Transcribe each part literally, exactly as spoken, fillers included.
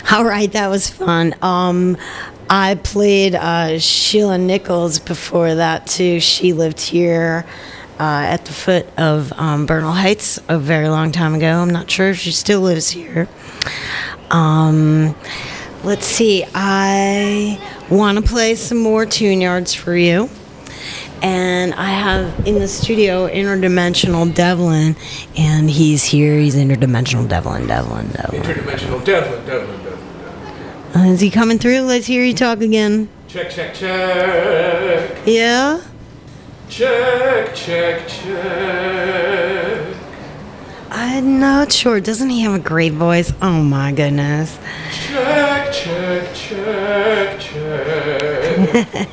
All right, that was fun. Um, I played uh, Sheila Nichols before that too. She lived here uh, at the foot of um, Bernal Heights a very long time ago. I'm not sure if she still lives here. Um, let's see. I want to play some more Tune Yards for you. And I have in the studio Interdimensional Devlin, and he's here. He's Interdimensional Devlin, Devlin, Devlin. Interdimensional Devlin, Devlin, Devlin, Devlin. Uh, is he coming through? Let's hear you talk again. Check, check, check. Yeah? Check, check, check. I'm not sure. Doesn't he have a great voice? Oh my goodness. Check, check, check, check.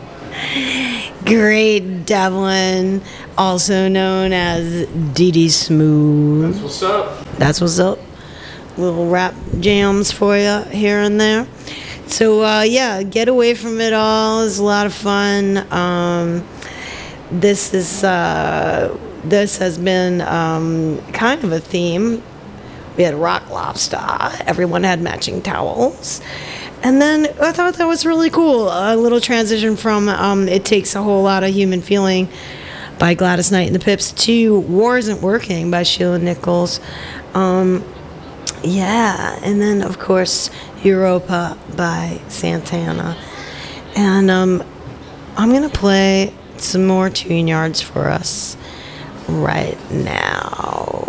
Great Devlin, also known as Dee Dee Smooth. That's what's up. That's what's up. Little rap jams for you here and there. So uh, yeah, get away from it all. It's a lot of fun. Um, this is uh, this has been um, kind of a theme. We had rock lobster. Everyone had matching towels. And then I thought that was really cool. A little transition from um, It Takes a Whole Lot of Human Feeling by Gladys Knight and the Pips to War Isn't Working by Sheila Nichols. Um, yeah, and then, of course, Europa by Santana. And um, I'm going to play some more Tune Yards for us right now.